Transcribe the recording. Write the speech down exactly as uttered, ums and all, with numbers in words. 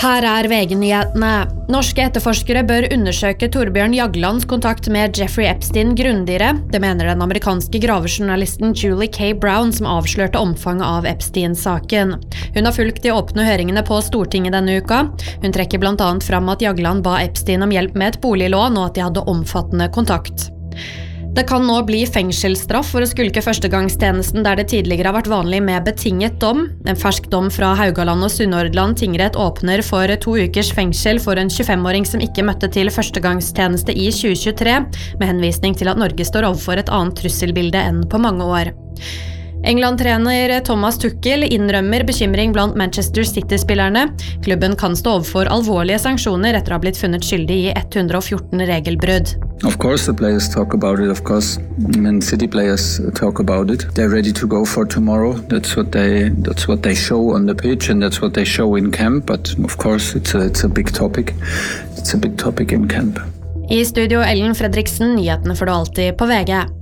Her er V G-nyhetene. Norske etterforskere bør undersøke Torbjørn Jaglands kontakt med Jeffrey Epstein grundigere. Det mener den amerikanske gravejournalisten Julie K. Brown, som avslørte omfanget av Epstein-saken. Hun har fulgt de åpne høringene på Stortinget denne uka. Hun trekker blant annet fram at Jagland ba Epstein om hjelp med et boliglån og at de hadde omfattende kontakt. Det kan nå bli fengselsstraff for å skulke førstegangstjenesten der det tidligere har vært vanlig med betinget dom. En fersk dom fra Haugaland og Sunnhordland tingrett åpner for to ukers fengsel for en tjuefem-åring som ikke møtte til førstegangstjeneste i tjue tjuetre, med henvisning til at Norge står overfor et annet trusselbilde enn på mange år. England-trener Thomas Tuchel innrømmer bekymring blant Manchester City-spillerne. Klubben kan stå overfor alvorlige sanksjoner etter å ha blitt funnet skyldig i ett hundre og fjorten regelbrudd. Of course the players talk about it, of course. Man City players talk about it. They're ready to go for tomorrow. That's what they that's what they show on the pitch and that's what they show in camp, but of course it's a, it's a big topic. It's a big topic in camp. I studio Ellen Fredriksen, nyhetene får du alltid på V G.